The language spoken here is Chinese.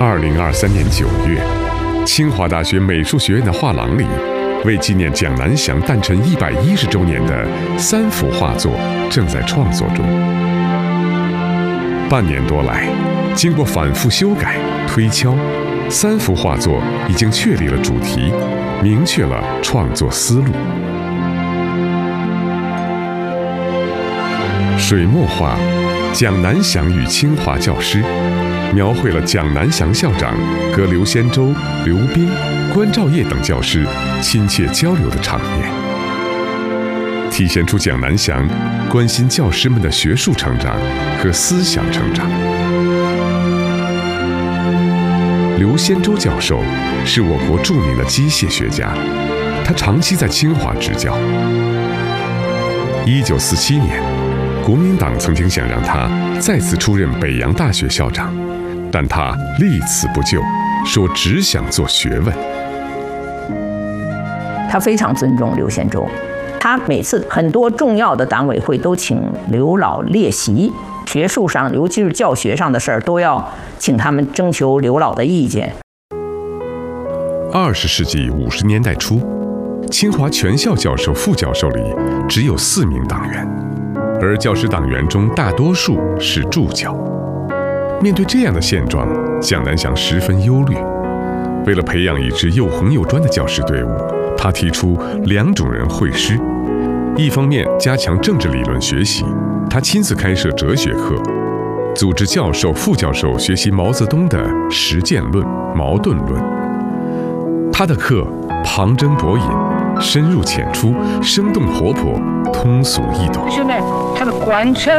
2023年9月，清华大学美术学院的画廊里，为纪念蒋南翔诞辰110周年的3幅画作正在创作中。半年多来，经过反复修改、推敲，3幅画作已经确立了主题，明确了创作思路。水墨画《蒋南翔与清华教师》，描绘了蒋南翔校长和刘先洲、刘冰、关兆业等教师亲切交流的场面，体现出蒋南翔关心教师们的学术成长和思想成长。刘先洲教授是我国著名的机械学家，他长期在清华执教。1947年，国民党曾经想让他再次出任北洋大学校长，但他立此不就，说只想做学问。 他非常尊重刘先洲，他每次很多重要的党委会都请刘老列席，学术上尤其是教学上的事儿都要请他们征求刘老的意见。 20世纪50年代初，清华全校教授、副教授里只有4名党员，而教师党员中大多数是助教。面对这样的现状，蒋南翔十分忧虑。为了培养一支又红又专的教师队伍，他提出2种人会师：一方面加强政治理论学习，他亲自开设哲学课，组织教授、副教授学习毛泽东的实践论、矛盾论。他的课旁征博引，深入浅出，生动活泼，通俗易懂。 就是呢，他的贯彻